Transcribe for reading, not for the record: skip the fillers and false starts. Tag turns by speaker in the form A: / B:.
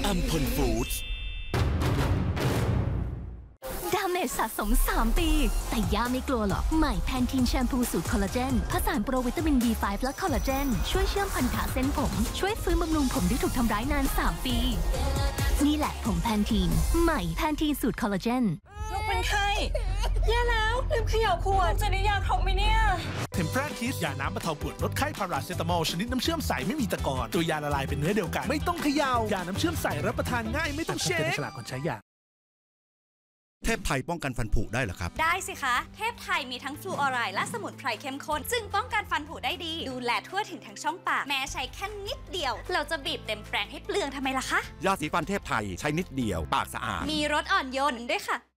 A: อัมพลฟู้ดส์
B: ดาเมจสะสม3 ปีแต่ย่าไม่กลัวหรอกใหม่แพนทีนแชมพูสูตรคอลลาเจนผสานโปรวิตามิน B5 และคอลลาเจนช่วยเชื่อมพันธะเส้นผมช่วยฟื้นบำรุงผมที่ถูกทำร้ายนาน3 ปีนี่แหละผมแพนทีนใหม่แพนทีนสูตรคอลลาเจน
C: ลูกเป็นไข้แย่แล้วลืมเขย่าขวดจะได้ยาครบไหมเนี่ย
A: เทมเพราคิสยาน้ำบรรเทาปวดลดไข้พาราเซตามอลชนิดน้ำเชื่อมใสไม่มีตะกอนตัวยาละลายเป็นเนื้อเดียวกันไม่ต้องเขย่ายาน้ำเชื่อมใสรับประทานง่ายไม่ต้องเช็คฉลากก่อนใช้ยา
D: เทพไทยป้องกันฟันผุได้เหรอครับ
E: ได้สิคะเทพไทยมีทั้งฟลูออไรด์และสมุนไพรเข้มข้นจึงป้องกันฟันผุได้ดีดูแลทั่วถึงทั้งช่องปากแม้ใช้แค่นิดเดียวเราจะบีบเต็มแปรงให้เปลืองทำไมล่ะคะ
D: ยาสีฟันเทพไทยใช้นิดเดียวปากสะอาด
E: มีรสอ่อนโยนด้วยค่ะ